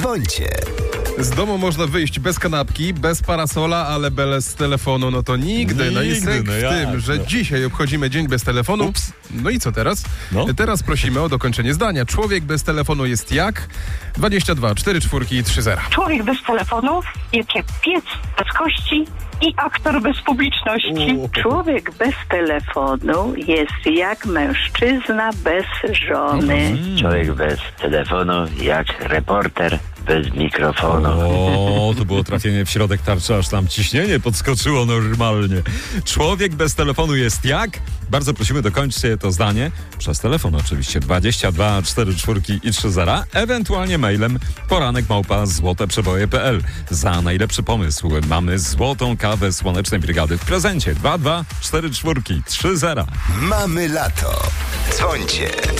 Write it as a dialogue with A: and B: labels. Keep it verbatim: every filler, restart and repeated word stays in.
A: Dzwońcie.
B: Z domu można wyjść bez kanapki, bez parasola, ale bez telefonu, no to nigdy. No i
C: Nigdy,
B: sęk
C: no
B: w
C: jak,
B: tym, że
C: no.
B: dzisiaj obchodzimy dzień bez telefonu.
C: Ups.
B: No i co teraz?
C: No.
B: Teraz prosimy o dokończenie zdania. Człowiek bez telefonu jest jak? dwadzieścia dwa, cztery czwórki, trzy zera.
D: Człowiek bez telefonu, jak piec bez kości i aktor bez publiczności.
C: O.
E: Człowiek bez telefonu jest jak mężczyzna bez żony.
F: Człowiek bez telefonu, jak reporter bez mikrofonu.
C: O, to było trafienie w środek tarczy, aż tam ciśnienie podskoczyło normalnie. Człowiek bez telefonu jest jak? Bardzo prosimy, dokończcie to zdanie. Przez telefon oczywiście. dwadzieścia dwa, cztery czwórki i trzy zera. Ewentualnie mailem poranek małpa złoteprzeboje kropka p l. Za najlepszy pomysł mamy złotą kawę Słonecznej Brygady w prezencie. dwa dwa, cztery czwórki, trzy zera.
A: Mamy lato. Dzwońcie.